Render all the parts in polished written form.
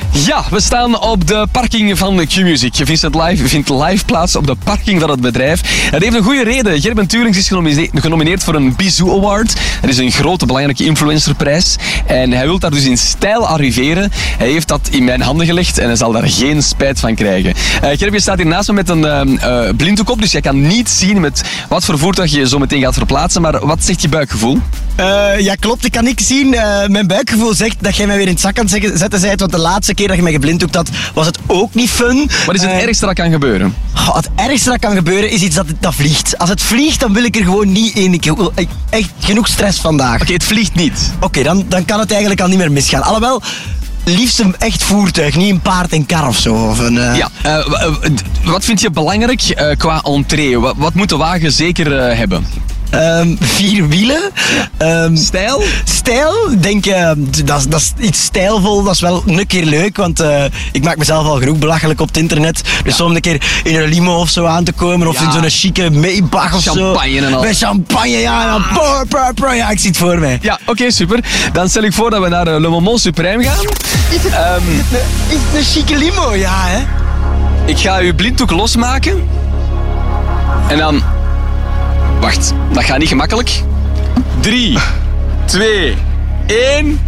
Ja, we staan op de parking van Q-Music. Vincent Live vindt live plaats op de parking van het bedrijf. Het heeft een goede reden. Gerben Tuurlings is genomineerd voor een Bizou Award. Dat is een grote, belangrijke influencerprijs. En hij wil daar dus in stijl arriveren. Hij heeft dat in mijn handen gelegd en hij zal daar geen spijt van krijgen. Gerben, je staat hier naast me met een blinddoek op, dus jij kan niet zien met wat voor voertuig je zo meteen gaat verplaatsen. Maar wat zegt je buikgevoel? Ja, klopt. Ik kan niks zien. Mijn buikgevoel zegt dat jij mij weer in het zak aan het zetten bent. Want de laatste keer dat je mij geblinddoekt had, was het ook niet fun. Wat is het ergste dat kan gebeuren? Het ergste dat kan gebeuren is iets dat vliegt. Als het vliegt, dan wil ik er gewoon niet in. Ik wil echt genoeg stress vandaag. Oké, het vliegt niet. Oké, dan kan het eigenlijk al niet meer misgaan. Alhoewel, liefst een echt voertuig, niet een paard en kar of zo. Of een, Ja, wat vind je belangrijk qua entree? Wat moet de wagen zeker hebben? 4 wielen. Stijl? Stijl, denk dat is iets stijlvol. Dat is wel een keer leuk, want ik maak mezelf al genoeg belachelijk op het internet. Dus zo om een keer in een limo of zo aan te komen, of in zo'n chique Maybach of champagne zo. Champagne en al. Met champagne, ja. En dan ja, ik zie het voor mij. Ja, oké, super. Dan stel ik voor dat we naar Le Moment Suprême gaan. Is het een chique limo? Ja, hè? Ik ga uw blinddoek losmaken. En dan... Wacht, dat gaat niet gemakkelijk. 3, 2, 1...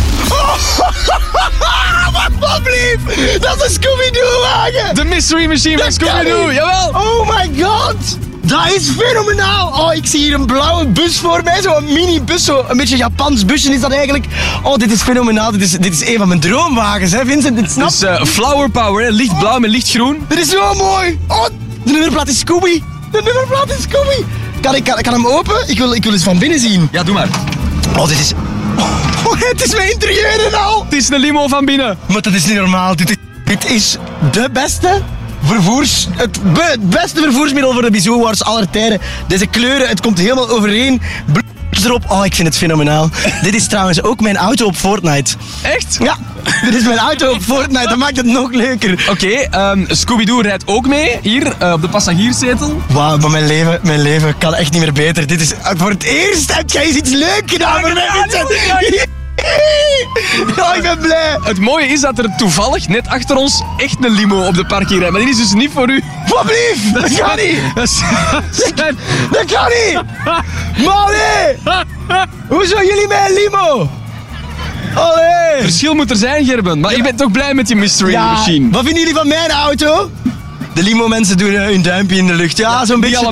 Wat blief? Dat is een Scooby-Doo-wagen! De Mystery Machine van Scooby-Doo, jawel! Oh my god! Dat is fenomenaal! Oh, ik zie hier een blauwe bus voor mij, zo'n minibus, zo een beetje Japans busje is dat eigenlijk. Oh, dit is fenomenaal, dit is een van mijn droomwagens, hè Vincent, dit snap je? Dus flower power, hè? Lichtblauw met lichtgroen. Dit is zo mooi! Oh, de nummerplaat is Scooby! De nummerplaat is Scooby! Kan hem open? Ik wil eens van binnen zien. Ja, doe maar. Oh, dit is... Oh, het is mijn interieur en al! Het is een limo van binnen. Maar dat is niet normaal. Dit is de beste het beste vervoersmiddel voor de Bizou Awards aller tijden. Deze kleuren, het komt helemaal overeen. Erop. Oh, ik vind het fenomenaal. Dit is trouwens ook mijn auto op Fortnite. Echt? Ja, dit is mijn auto op Fortnite. Dat maakt het nog leuker. Oké, Scooby-Doo rijdt ook mee, hier, op de passagierszetel. Wauw, maar mijn leven kan echt niet meer beter. Dit is voor het eerst heb jij eens iets leuk gedaan voor mij, Vincent. Oh, ik ben blij. Het mooie is dat er toevallig net achter ons echt een limo op de parking rijdt. Maar die is dus niet voor u. Wat blief? Dat kan niet. Dat kan niet. Maar nee. Hoezo jullie bij een limo? Allee. Verschil moet er zijn, Gerben. Maar ik ben toch blij met die Mystery Machine. Wat vinden jullie van mijn auto? De limo-mensen doen hun duimpje in de lucht. Ja, zo'n beetje.